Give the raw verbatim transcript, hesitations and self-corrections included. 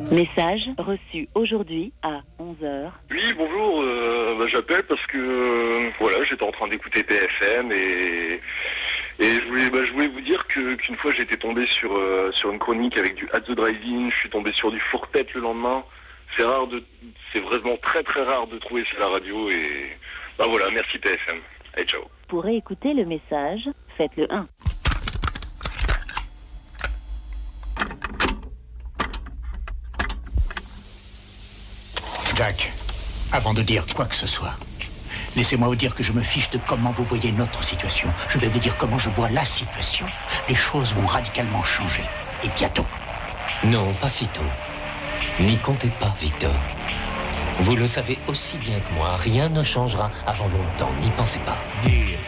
Message reçu aujourd'hui à onze heures. Oui, bonjour, euh, bah, j'appelle parce que euh, voilà, j'étais en train d'écouter P F M et, et je, voulais, bah, je voulais vous dire que, qu'une fois j'étais tombé sur, euh, sur une chronique avec du At the Drive-In, je suis tombé sur du four-tête le lendemain. C'est rare de, c'est vraiment très très rare de trouver ça à la radio et bah voilà, merci P F M. Allez, ciao. Pour écouter le message, faites le un. Jack, avant de dire quoi que ce soit, laissez-moi vous dire que je me fiche de comment vous voyez notre situation. Je vais vous dire comment je vois la situation. Les choses vont radicalement changer. Et bientôt. Non, pas si tôt. N'y comptez pas, Victor. Vous le savez aussi bien que moi, rien ne changera avant longtemps. N'y pensez pas. Dear